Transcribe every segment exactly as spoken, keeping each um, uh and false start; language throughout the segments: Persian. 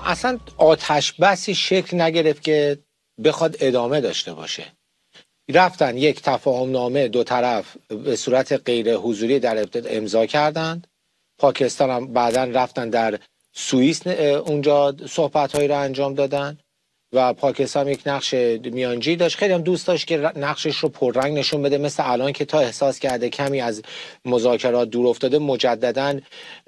اصلا آتش بسی شکل نگرفت که بخواد ادامه داشته باشه. رفتن یک تفاهم نامه دو طرف به صورت غیر حضوری در ابتدا امضا کردند. پاکستان هم بعداً رفتن در سوئیس اونجا صحبت‌هایی را انجام دادن و پاکستان یک نقش میانجی داشت. خیلی هم دوست داشت که نقشش رو پررنگ نشون بده، مثل الان که تا احساس کرده کمی از مذاکرات دور افتاده مجدداً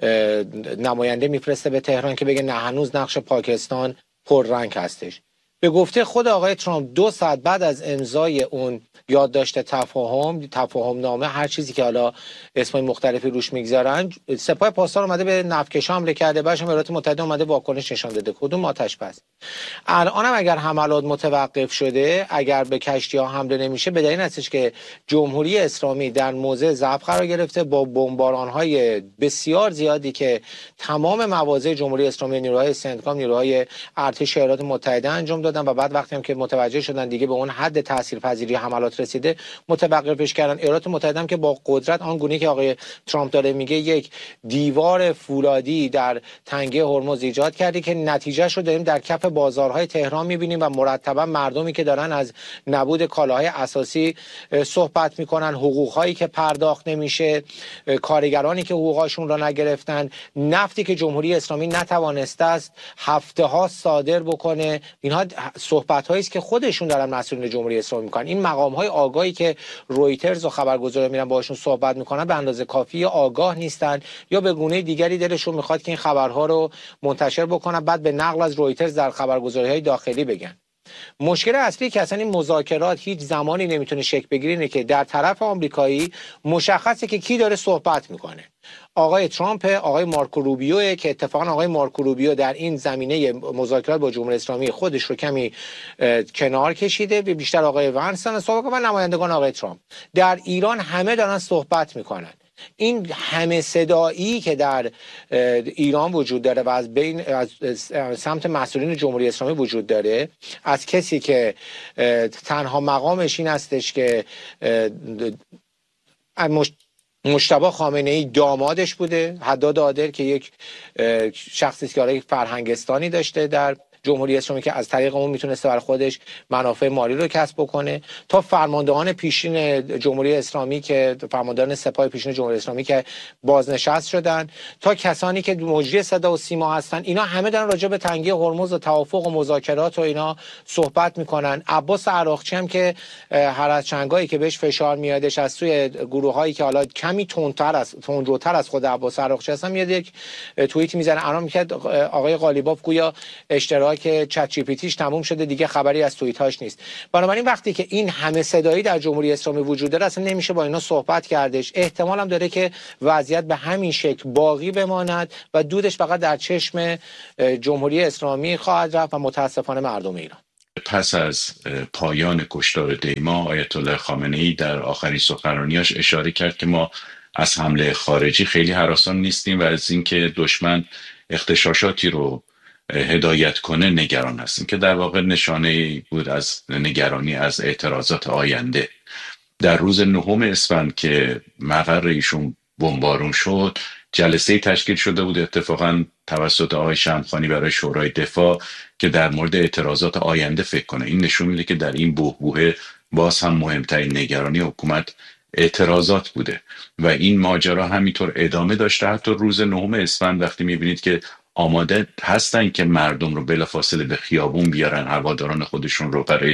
نماینده میفرسته به تهران که بگه نه هنوز نقش پاکستان پررنگ هستش. به گفته خود آقای ترامپ دو ساعت بعد از امضای اون یادداشت تفاهم تفاهم نامه، هر چیزی که حالا اسمای مختلفی روش میگذارن، سپاه پاسدار اومده به نفتکشا حمله کرده، بعدش ایالات متحده اومده واکنش نشان داده. کدوم آتش بس؟ الان هم اگر حملات متوقف شده، اگر به کشتی‌ها حمله نمیشه، به دلیل هستش که جمهوری اسلامی در موضع ضعف قرار گرفته با بمباران‌های بسیار زیادی که تمام مواضع جمهوری اسلامی، نیروهای سنتکام، نیروهای ارتش ایالات متحده انجام دادن و بعد وقتی هم که متوجه شدن دیگه به اون حد تاثیرپذیری حملات رسیده متوقفش کردن. ایالات متحده هم که با قدرت آنگونه که آقای ترامپ داره میگه یک دیوار فولادی در تنگه هرمز ایجاد کرده که نتیجهش رو داریم در کف بازارهای تهران میبینیم و مرتبا مردمی که دارن از نبود کالاهای اساسی صحبت میکنن، حقوقهایی که پرداخت نمیشه، کارگرانی که حقوقاشون را نگرفتن، نفتی که جمهوری اسلامی نتوانسته است هفته ها صادر بکنه. اینها صحبت هایی است که خودشون دارن مسئولین جمهوری اسلامی میکنن. این مقام های آگاهی که رویترز و خبرگزارا میرن باشون صحبت میکنن به اندازه کافی آگاه نیستن یا به گونه دیگری دلشون میخواد که این خبرها رو منتشر بکنن بعد به نقل از رویترز در خبرگزاری‌های داخلی بگن. مشکل اصلی که اصلا این مذاکرات هیچ زمانی نمیتونه شکل بگیره اینه که در طرف آمریکایی مشخصه که کی داره صحبت میکنه. آقای ترامپ، آقای مارکو روبیو که اتفاقا آقای مارکو روبیو در این زمینه مذاکرات با جمهوری اسلامی خودش رو کمی کنار کشیده، بیشتر آقای ونسن صحبت و نمایندگان آقای ترامپ. در ایران همه دارن صحبت میکنن. این همه صدایی که در ایران وجود داره و از بین از سمت مسئولین جمهوری اسلامی وجود داره، از کسی که تنها مقامش این هستش که مجتبی خامنه‌ای دامادش بوده، حداد عادل که یک شخصی است که یک فرهنگستانی داشته در جمهوری اسلامی که از طریق اون میتونسته برای خودش منافع مالی رو کسب بکنه، تا فرماندهان پیشین جمهوری اسلامی که فرماندهان سپاه پیشین جمهوری اسلامی که بازنشست شدن، تا کسانی که مجری صدا و سیما هستن، اینا همه دارن راجع به تنگی هرمز و توافق و مذاکرات و اینا صحبت میکنن. عباس عراقچی هم که هر از چنگایی که بهش فشار میادش از سوی گروهایی که حالا کمی تندتر از تندروتر از خود عباس عراقچی هستن، میاد یک توییت میزنه الان میگه آقای قالیباف گویا اشتراک که چت جی پی تیش تموم شده دیگه خبری از توییت هاش نیست. بنابراین وقتی که این همه صدایی در جمهوری اسلامی وجود داره اصلا نمیشه با اینا صحبت کردش. احتمال هم داره که وضعیت به همین شکل باقی بماند و دودش فقط در چشم جمهوری اسلامی خواهد رفت و متاسفانه مردم ایران. پس از پایان کشتار دیما، آیت الله خامنه‌ای در آخرین سخنرانیاش اشاره کرد که ما از حمله خارجی خیلی هراسان نیستیم و از اینکه دشمن اغتشاشاتی رو هدایت کنه نگران هستیم، که در واقع نشانه بود از نگرانی از اعتراضات آینده. در روز نهم اسفند که مقر ایشون بمبارون شد، جلسه تشکیل شده بود اتفاقا توسط آقای شمخانی برای شورای دفاع که در مورد اعتراضات آینده فکر کنه. این نشون میده که در این بحبوحه باز هم مهمترین نگرانی حکومت اعتراضات بوده و این ماجرا همینطور ادامه داشته. حتی روز نهم اسفند وقتی میبینید که آماده هستن که مردم رو بلافاصله به خیابون بیارن، هواداران خودشون رو برای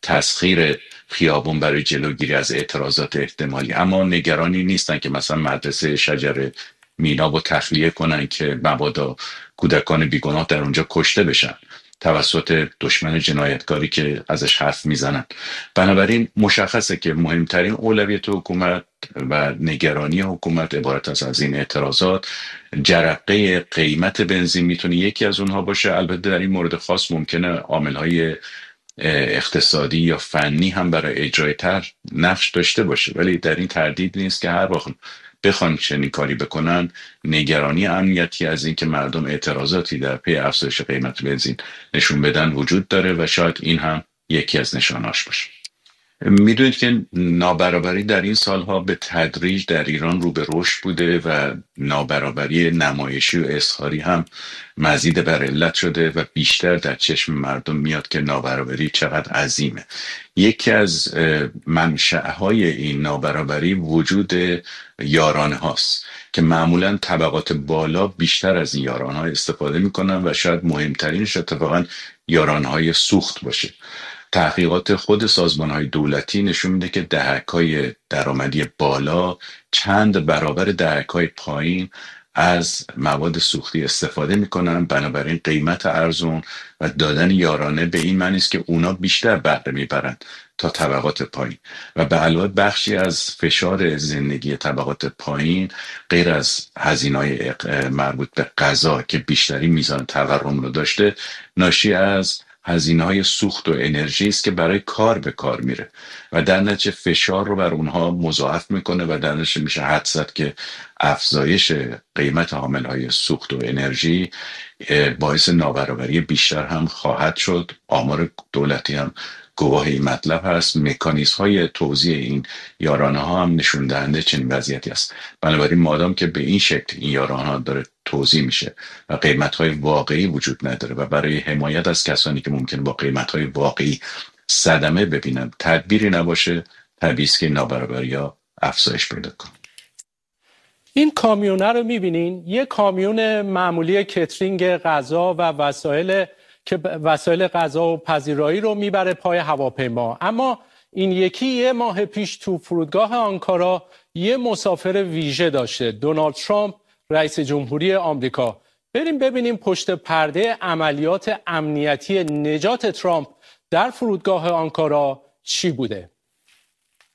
تسخیر خیابون برای جلوگیری از اعتراضات احتمالی، اما نگرانی نیستن که مثلا مدرسه شجر مینا رو تخلیه کنن که مبادا کودکان بیگناه در اونجا کشته بشن توسط دشمن جنایتکاری که ازش حرف میزنن. بنابراین مشخصه که مهمترین اولویت حکومت و نگرانی حکومت عبارت است از این اعتراضات. جرقه قیمت بنزین میتونه یکی از اونها باشه. البته در این مورد خاص ممکنه عامل‌های اقتصادی یا فنی هم برای اجرای طرح نقش داشته باشه، ولی در این تردید نیست که هر وقت بخوان چنین کاری بکنن، نگرانی امنیتی از این که مردم اعتراضاتی در پی افزایش قیمت بنزین نشون بدن وجود داره و شاید این هم یکی از نشاناش باشه. میدونید که نابرابری در این سالها به تدریج در ایران رو به رشد بوده و نابرابری نمایشی و اظهاری هم مزید بر علت شده و بیشتر در چشم مردم میاد که نابرابری چقدر عظیمه. یکی از منشأهای این نابرابری وجود یارانه هاست که معمولا طبقات بالا بیشتر از این یارانه ها استفاده میکنن و شاید مهمترینش اتفاقا یارانه های سوخت باشه. تحقیقات خود سازمان‌های دولتی نشون میده که دهک‌های درآمدی بالا چند برابر دهک‌های پایین از مواد سوختی استفاده میکنن، بنابراین قیمت ارزون و دادن یارانه به این معنی است که اونا بیشتر بهره میبرن تا طبقات پایین و به علاوه بخشی از فشار زندگی طبقات پایین غیر از هزینه‌های مربوط به غذا که بیشتری میزان تورم رو داشته، ناشی از هزینه‌های سوخت و انرژی است که برای کار به کار میره و در نتیجه فشار رو بر اونها مضاعف میکنه و در نتیجه میشه حدس زد که افزایش قیمت حاملهای سوخت و انرژی باعث نابرابری بیشتر هم خواهد شد. آمار دولتی هم گواه این مطلب هست. مکانیزم های توزیع این یارانه ها هم نشون دهنده چنین وضعیتی است. بنابراین مادام که به این شکل این یارانه ها داره توزیع میشه و قیمت های واقعی وجود نداره و برای حمایت از کسانی که ممکن با قیمت های واقعی صدمه ببینن تدبیری نباشه، طبیعی است که نابرابری ها افزایش پیدا کنه. این کامیونه رو میبینین، یه کامیون معمولی کترینگ غذا و وسایل که وسایل غذا و پذیرایی رو میبره پای هواپیما، اما این یکی یه ماه پیش تو فرودگاه آنکارا یه مسافر ویژه داشته، دونالد ترامپ رئیس جمهوری آمریکا. بریم ببینیم پشت پرده عملیات امنیتی نجات ترامپ در فرودگاه آنکارا چی بوده.